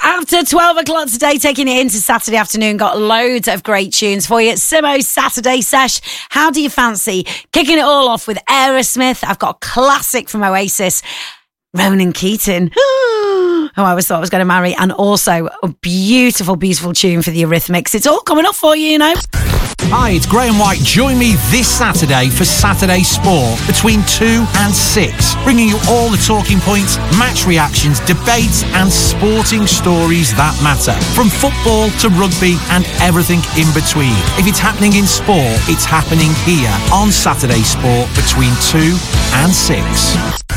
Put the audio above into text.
After 12 o'clock today, taking it into Saturday afternoon, got loads of great tunes for you. Simo's Saturday Sesh. How do you fancy kicking it all off with Aerosmith? I've got a classic from Oasis, Ronan Keating, who I always thought I was going to marry, and also a beautiful, beautiful tune for the Eurythmics. It's all coming up for you, you know. Hi, it's Graham White. Join me this Saturday for Saturday Sport between 2 and 6, bringing you all the talking points, match reactions, debates and sporting stories that matter. From football to rugby and everything in between. If it's happening in sport, it's happening here on Saturday Sport between 2 and 6.